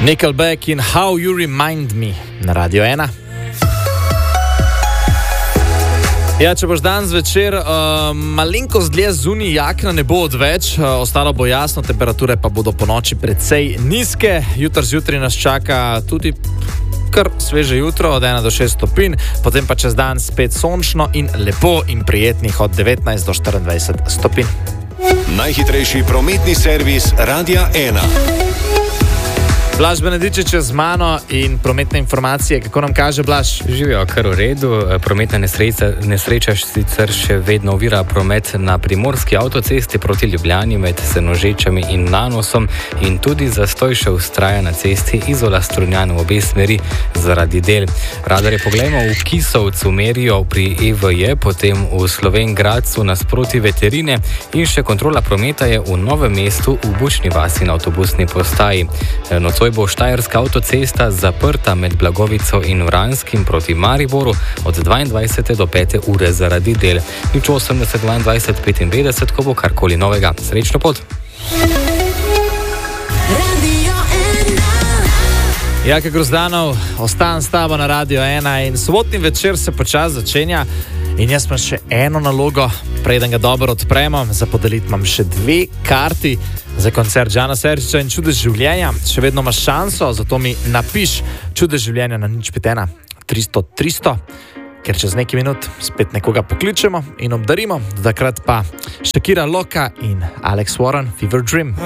Nickelback in How You Remind Me na Radio 1. Ja, če boš dan zvečer malenkost dlje zunaj, jakna ne bo odveč, ostalo bo jasno, temperature pa bodo po noči precej nizke. Jutri zjutraj nas čaka tudi kar sveže jutro od 1 do 6 stopinj, potem pa čez dan spet sončno in lepo in prijetnih od 19 do 24 stopinj. Najhitrejši prometni servis Radia 1. Blaž Benedičič je z mano in prometne informacije. Kako nam kaže, Blaž? Živijo kar v redu. Prometna nesreča sicer še vedno ovira promet na primorski avtocesti proti Ljubljani med Senožečami in Nanosom in tudi zastoj še vztraja na cesti Izola-Strunjan v obe smeri zaradi del. Radarje poglejmo v Kisovcu merijo pri EVJ, potem v Slovenj Gradcu nasproti Veterine in še kontrola prometa je v Novem mestu v Bučni vasi na avtobusni postaji. Nocoj bo Štajerska avtocesta zaprta med Blagovico in Vranskim proti Mariboru od 22. do 5. ure zaradi del. Nič 80 22 55, ko bo karkoli novega. Srečno pot! Jaka Grozdanov, ostan s tabo na Radio 1 in sobotni večer se počas začenja in jaz imam še eno nalogo, preden ga dobro odpremo. Za podeliti imam še 2 karti za koncert Žana Serčiča in Čudež življenja. Še vedno imaš šanso, zato mi napiš Čudež življenja na 051 300 300, ker čez nekaj minut spet nekoga pokličemo in obdarimo. Do takrat pa Shakira Loka in Alex Warren, Fever Dream.